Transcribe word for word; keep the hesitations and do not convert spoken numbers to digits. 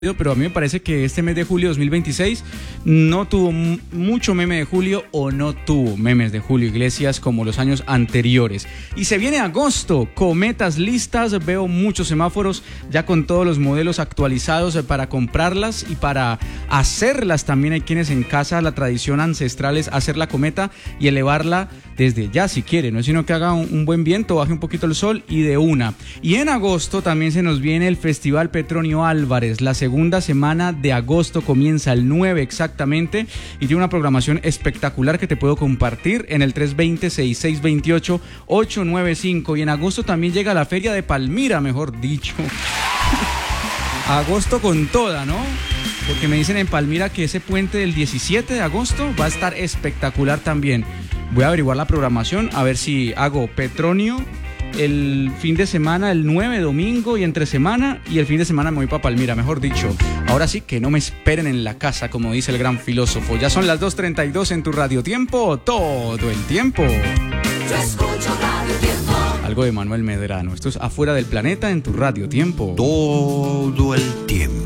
Pero a mí me parece que este mes de julio dos mil veintiséis no tuvo m- mucho meme de julio o no tuvo memes de Julio Iglesias como los años anteriores. Y se viene agosto, cometas listas, veo muchos semáforos ya con todos los modelos actualizados para comprarlas y para hacerlas. También hay quienes en casa, la tradición ancestral es hacer la cometa y elevarla desde ya si quiere, no es sino que haga un, un buen viento, baje un poquito el sol y de una. Y en agosto también se nos viene el Festival Petronio Álvarez, la segunda semana de agosto comienza el nueve exactamente y tiene una programación espectacular que te puedo compartir en el tres dos cero, seis seis dos ocho, ocho nueve cinco. Y en agosto también llega la Feria de Palmira, mejor dicho. Agosto con toda, ¿no? Porque me dicen en Palmira que ese puente del diecisiete de agosto va a estar espectacular también. Voy a averiguar la programación, a ver si hago Petronio el fin de semana, el nueve, domingo y entre semana, y el fin de semana me voy para Palmira, mejor dicho. Ahora sí, que no me esperen en la casa, como dice el gran filósofo. Ya son las dos treinta y dos en tu Radio Tiempo, todo el tiempo. Yo escucho Radio Tiempo. Algo de Manuel Medrano. Esto es Afuera del Planeta en tu Radio Tiempo. Todo el tiempo.